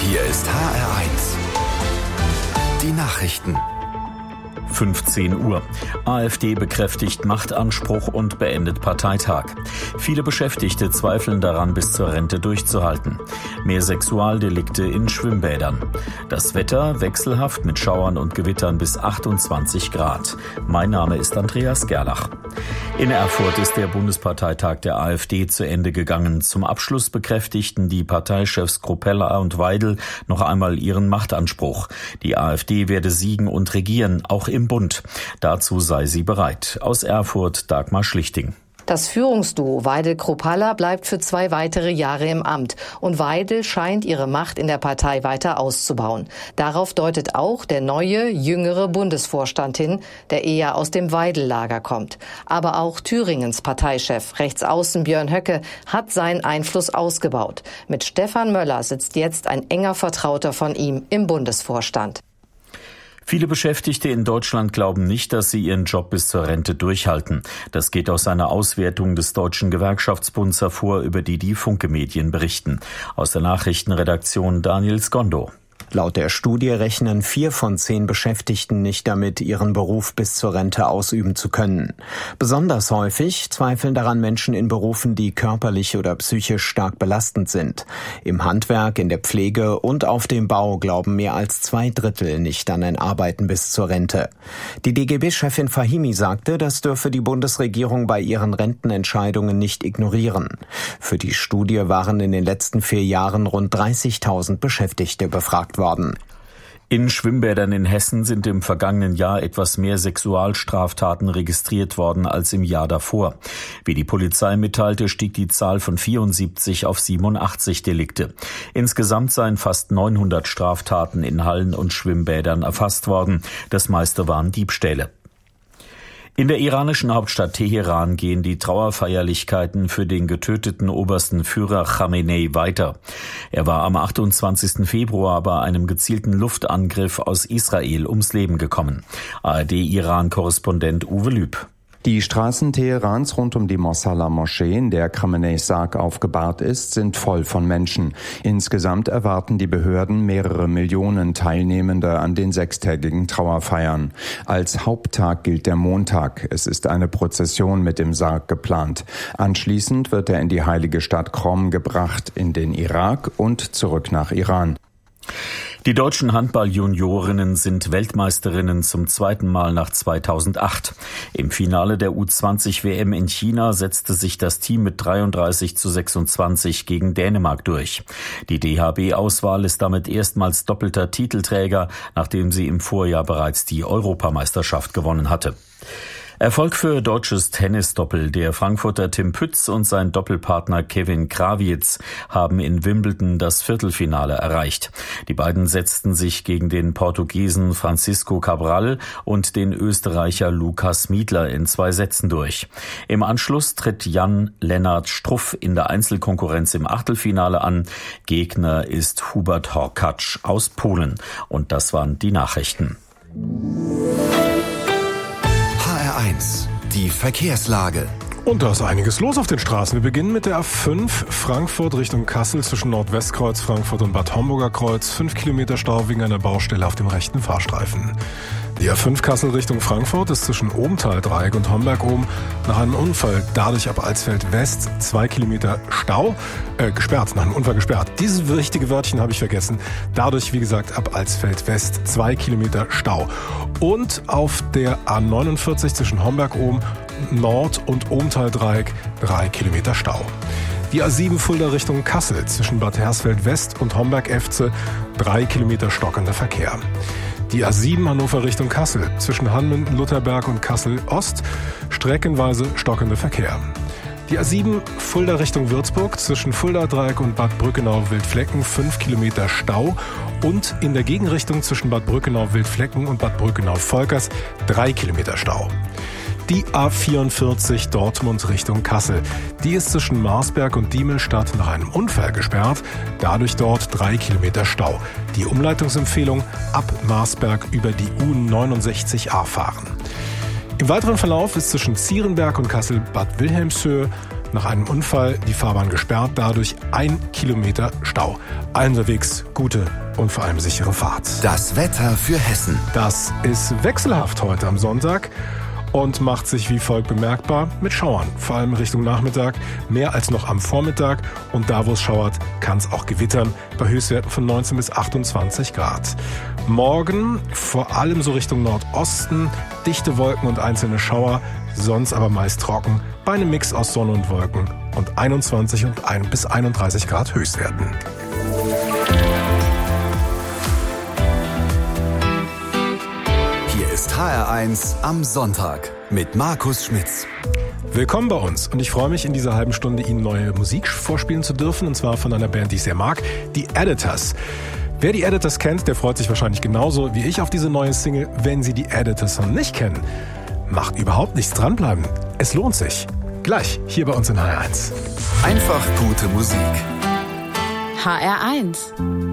Hier ist HR1. Die Nachrichten. 15 Uhr. AfD bekräftigt Machtanspruch und beendet Parteitag. Viele Beschäftigte zweifeln daran, bis zur Rente durchzuhalten. Mehr Sexualdelikte in Schwimmbädern. Das Wetter wechselhaft mit Schauern und Gewittern bis 28 Grad. Mein Name ist Andreas Gerlach. In Erfurt ist der Bundesparteitag der AfD zu Ende gegangen. Zum Abschluss bekräftigten die Parteichefs Kropalla und Weidel noch einmal ihren Machtanspruch. Die AfD werde siegen und regieren, auch im Bund. Dazu sei sie bereit. Aus Erfurt Dagmar Schlichting. Das Führungsduo Weidel-Kropalla bleibt für 2 weitere Jahre im Amt und Weidel scheint ihre Macht in der Partei weiter auszubauen. Darauf deutet auch der neue, jüngere Bundesvorstand hin, der eher aus dem Weidel-Lager kommt. Aber auch Thüringens Parteichef, Rechtsaußen Björn Höcke, hat seinen Einfluss ausgebaut. Mit Stefan Möller sitzt jetzt ein enger Vertrauter von ihm im Bundesvorstand. Viele Beschäftigte in Deutschland glauben nicht, dass sie ihren Job bis zur Rente durchhalten. Das geht aus einer Auswertung des Deutschen Gewerkschaftsbunds hervor, über die Funke Medien berichten. Aus der Nachrichtenredaktion Daniel Skondo. Laut der Studie rechnen 4 von 10 Beschäftigten nicht damit, ihren Beruf bis zur Rente ausüben zu können. Besonders häufig zweifeln daran Menschen in Berufen, die körperlich oder psychisch stark belastend sind. Im Handwerk, in der Pflege und auf dem Bau glauben mehr als 2/3 nicht an ein Arbeiten bis zur Rente. Die DGB-Chefin Fahimi sagte, das dürfe die Bundesregierung bei ihren Rentenentscheidungen nicht ignorieren. Für die Studie waren in den letzten 4 Jahren rund 30.000 Beschäftigte befragt worden. In Schwimmbädern in Hessen sind im vergangenen Jahr etwas mehr Sexualstraftaten registriert worden als im Jahr davor. Wie die Polizei mitteilte, stieg die Zahl von 74 auf 87 Delikte. Insgesamt seien fast 900 Straftaten in Hallen und Schwimmbädern erfasst worden. Das meiste waren Diebstähle. In der iranischen Hauptstadt Teheran gehen die Trauerfeierlichkeiten für den getöteten obersten Führer Khamenei weiter. Er war am 28. Februar bei einem gezielten Luftangriff aus Israel ums Leben gekommen. ARD-Iran-Korrespondent Uwe Lüb. Die Straßen Teherans rund um die Mosalla-Moschee, in der Khameneis Sarg aufgebahrt ist, sind voll von Menschen. Insgesamt erwarten die Behörden mehrere Millionen Teilnehmende an den 6-tägigen Trauerfeiern. Als Haupttag gilt der Montag. Es ist eine Prozession mit dem Sarg geplant. Anschließend wird er in die heilige Stadt Qom gebracht, in den Irak und zurück nach Iran. Die deutschen Handball-Juniorinnen sind Weltmeisterinnen zum 2. Mal nach 2008. Im Finale der U20-WM in China setzte sich das Team mit 33:26 gegen Dänemark durch. Die DHB-Auswahl ist damit erstmals doppelter Titelträger, nachdem sie im Vorjahr bereits die Europameisterschaft gewonnen hatte. Erfolg für deutsches Tennisdoppel. Der Frankfurter Tim Pütz und sein Doppelpartner Kevin Krawietz haben in Wimbledon das Viertelfinale erreicht. Die beiden setzten sich gegen den Portugiesen Francisco Cabral und den Österreicher Lukas Miedler in 2 Sätzen durch. Im Anschluss tritt Jan-Lennart Struff in der Einzelkonkurrenz im Achtelfinale an. Gegner ist Hubert Horkacz aus Polen. Und das waren die Nachrichten. HR1, die Verkehrslage. Und da ist einiges los auf den Straßen. Wir beginnen mit der A5 Frankfurt Richtung Kassel zwischen Nordwestkreuz Frankfurt und Bad Homburger Kreuz. 5 Kilometer Stau wegen einer Baustelle auf dem rechten Fahrstreifen. Die A5 Kassel Richtung Frankfurt ist zwischen Obenthal-Dreieck und Homberg oben nach einem Unfall dadurch ab Alsfeld West 2 Kilometer Stau gesperrt, nach einem Unfall gesperrt. Dieses wichtige Wörtchen habe ich vergessen. Dadurch, wie gesagt, ab Alsfeld West 2 Kilometer Stau. Und auf der A49 zwischen Homberg oben Nord und Obenthal-Dreieck 3 Kilometer Stau. Die A7 Fulda Richtung Kassel zwischen Bad Hersfeld West und Homberg-Efze 3 Kilometer stockender Verkehr. Die A7 Hannover Richtung Kassel zwischen Hanmünden, Lutherberg und Kassel-Ost streckenweise stockender Verkehr. Die A7 Fulda Richtung Würzburg zwischen Fulda-Dreieck und Bad Brückenau-Wildflecken 5 Kilometer Stau und in der Gegenrichtung zwischen Bad Brückenau-Wildflecken und Bad Brückenau-Volkers 3 Kilometer Stau. Die A44 Dortmund Richtung Kassel. Die ist zwischen Marsberg und Diemelstadt nach einem Unfall gesperrt. Dadurch dort 3 Kilometer Stau. Die Umleitungsempfehlung ab Marsberg über die U69A fahren. Im weiteren Verlauf ist zwischen Zierenberg und Kassel Bad Wilhelmshöhe Nach einem Unfall die Fahrbahn gesperrt, dadurch 1 Kilometer Stau. Allen unterwegs gute und vor allem sichere Fahrt. Das Wetter für Hessen. Das ist wechselhaft heute am Sonntag und macht sich wie folgt bemerkbar mit Schauern. Vor allem Richtung Nachmittag, mehr als noch am Vormittag. Und da, wo es schauert, kann es auch gewittern bei Höchstwerten von 19 bis 28 Grad. Morgen vor allem so Richtung Nordosten, dichte Wolken und einzelne Schauer, sonst aber meist trocken, bei einem Mix aus Sonne und Wolken und 21 bis 31 Grad Höchstwerten. Ist HR1 am Sonntag mit Markus Schmitz. Willkommen bei uns und ich freue mich, in dieser halben Stunde Ihnen neue Musik vorspielen zu dürfen, und zwar von einer Band, die ich sehr mag, die Editors. Wer die Editors kennt, der freut sich wahrscheinlich genauso wie ich auf diese neue Single. Wenn Sie die Editors noch nicht kennen, macht überhaupt nichts, dranbleiben. Es lohnt sich. Gleich hier bei uns in HR1. Einfach gute Musik. HR1